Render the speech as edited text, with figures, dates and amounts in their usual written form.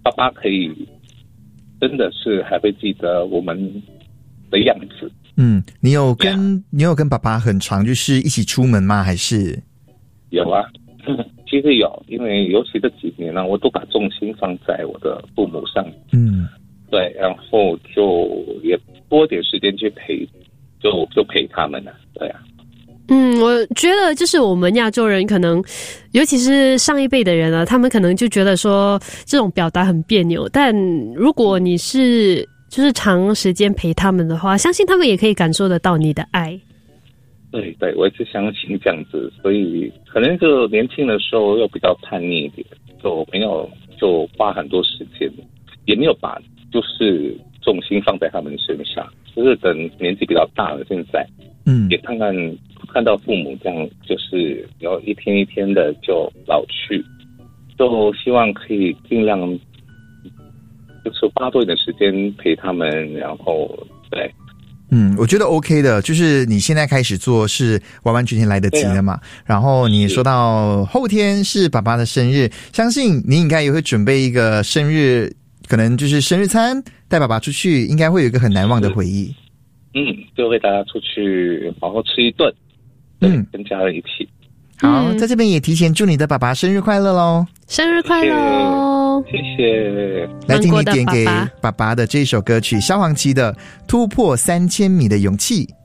爸爸可以真的是还会记得我们的样子。 你有跟爸爸很常就是一起出门吗？还是？ 有啊，其实有，因为尤其这几年呢，我都把重心放在我的父母上。对，然后就也多点时间去陪，就陪他们了。对啊。 我觉得就是我们亚洲人可能，尤其是上一辈的人啊，他们可能就觉得说这种表达很别扭，但如果你是就是长时间陪他们的话，相信他们也可以感受得到你的爱。 对，我也是相信这样子，所以可能就年轻的时候又比较叛逆一点，就花很多时间，也没有把就是重心放在他们身上，就是等年纪比较大了，现在也看到父母这样，就是要一天一天的就老去，就希望可以尽量就是花多一点时间陪他们，然后对。 我觉得 OK 的，就是你现在开始做是完完全全来得及了嘛。然后你说到后天是爸爸的生日，相信你应该也会准备一个生日，可能就是生日餐，带爸爸出去，应该会有一个很难忘的回忆。 就会带他出去好好吃一顿，跟家人一起。 好，在这边也提前祝你的爸爸生日快乐咯！ 生日快乐哦！ 谢谢。 来听你点给爸爸的这首歌曲，萧煌奇的《突破3000米的勇气》。